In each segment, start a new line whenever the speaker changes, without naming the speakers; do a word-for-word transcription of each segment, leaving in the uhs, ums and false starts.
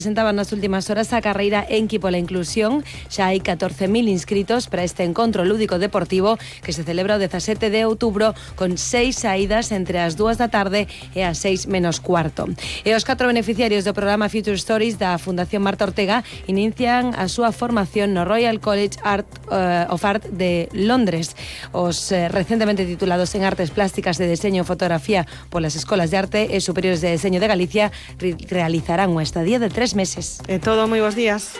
Presentaban nas últimas horas a carreira Enqui pola Inclusión. Xa hai catorce mil inscritos para este encontro lúdico deportivo que se celebra o dezasete de outubro con seis saídas entre as dúas da tarde e as seis menos cuarto. E os catro beneficiarios do programa Future Stories da Fundación Marta Ortega inician a súa formación no Royal College Art, uh, of Art de Londres. Os uh, recentemente titulados en Artes Plásticas de Deseño e Fotografía polas Escolas de Arte e Superiores de Deseño de Galicia re realizarán unha estadía de tres meses.
É todo, moi bons días.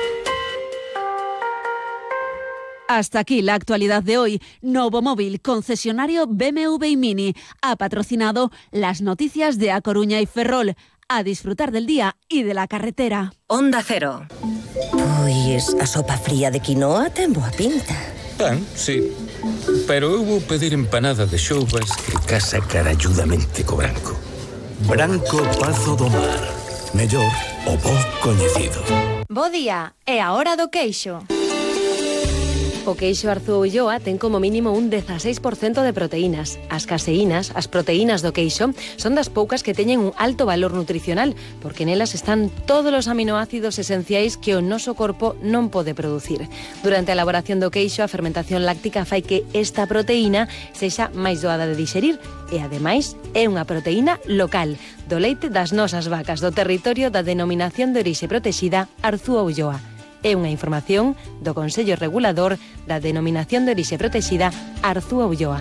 Hasta aquí la actualidad de hoy. Novo Móvil, concesionario B M W y Mini, ha patrocinado las noticias de A Coruña y Ferrol. A disfrutar del día y de la carretera.
Onda Cero.
Pois a sopa fría de quinoa ten boa pinta.
Pan, sí. Pero eu vou pedir empanada de xoubas que casa caralludamente co branco.
Branco Pazo do Mar. Mellor o bo coñecido.
Bo día, é a hora do queixo.
O queixo Arzúa Ulloa ten como mínimo un dieciséis por ciento de proteínas. As caseínas, as proteínas do queixo, son das poucas que teñen un alto valor nutricional, porque nelas están todos os aminoácidos esenciais que o noso corpo non pode producir. Durante a elaboración do queixo, a fermentación láctica fai que esta proteína sexa máis doada de dixerir e, ademais, é unha proteína local, do leite das nosas vacas do territorio da denominación de orixe protexida Arzúa Ulloa. É unha información do Consello Regulador da Denominación de Orixe Protexida Arzúa Ulloa.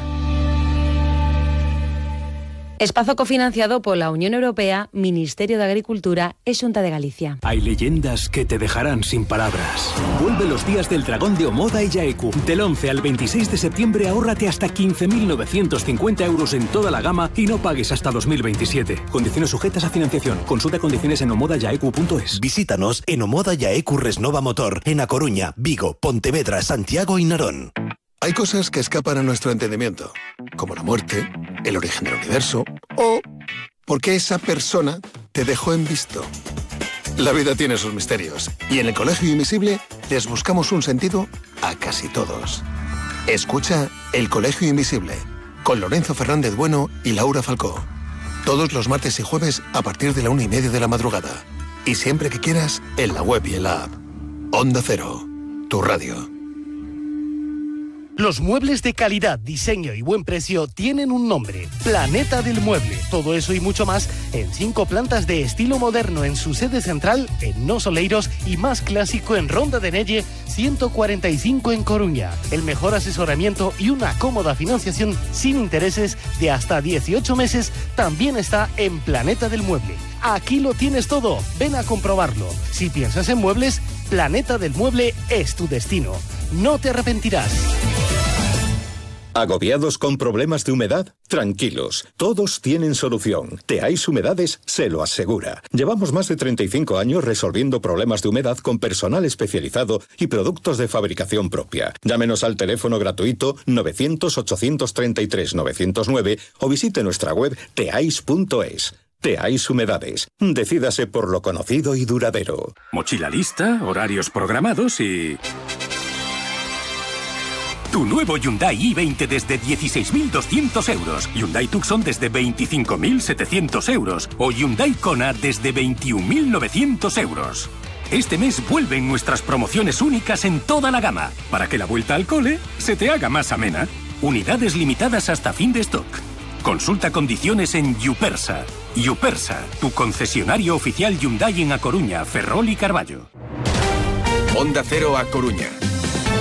Espazo cofinanciado pola Unión Europea, Ministerio de Agricultura e Xunta de Galicia.
Hay leyendas que te dejarán sin palabras. Vuelve los días del dragón de Omoda y Yaeku. Del once al veintiséis de septiembre ahórrate hasta quince mil novecientos cincuenta euros en toda la gama y no pagues hasta dos mil veintisiete. Condiciones sujetas a financiación. Consulta condiciones en omoda yaeku punto es.
Visítanos en Omoda Yaeku Resnova Motor, en A Coruña, Vigo, Pontevedra, Santiago y Narón.
Hay cosas que escapan a nuestro entendimiento, como la muerte, el origen del universo o porque esa persona te dejó en visto. La vida tiene sus misterios y en el Colegio Invisible les buscamos un sentido a casi todos. Escucha El Colegio Invisible con Lorenzo Fernández Bueno y Laura Falcó. Todos los martes y jueves a partir de la una y media de la madrugada. Y siempre que quieras en la web y en la app. Onda Cero, tu radio.
Los muebles de calidad, diseño y buen precio tienen un nombre: Planeta del Mueble. Todo eso y mucho más en cinco plantas de estilo moderno en su sede central en Nos Oleiros y más clásico en Ronda de Nelle ciento cuarenta y cinco en Coruña. El mejor asesoramiento y una cómoda financiación sin intereses de hasta dieciocho meses también está en Planeta del Mueble. Aquí lo tienes todo, ven a comprobarlo. Si piensas en muebles, Planeta del Mueble es tu destino. No te arrepentirás.
¿Agobiados con problemas de humedad? Tranquilos, todos tienen solución. Teais Humedades se lo asegura. Llevamos más de treinta y cinco años resolviendo problemas de humedad con personal especializado y productos de fabricación propia. Llámenos al teléfono gratuito novecientos, ochocientos treinta y tres, novecientos nueve o visite nuestra web teais punto es. Teais Humedades. Decídase por lo conocido y duradero.
Mochila lista, horarios programados y... Tu nuevo Hyundai i veinte desde dieciséis mil doscientos euros. Hyundai Tucson desde veinticinco mil setecientos euros. O Hyundai Kona desde veintiún mil novecientos euros. Este mes vuelven nuestras promociones únicas en toda la gama, para que la vuelta al cole se te haga más amena. Unidades limitadas hasta fin de stock. Consulta condiciones en Yupersa. Yupersa, tu concesionario oficial Hyundai en A Coruña, Ferrol y Carballo.
Onda Cero A Coruña.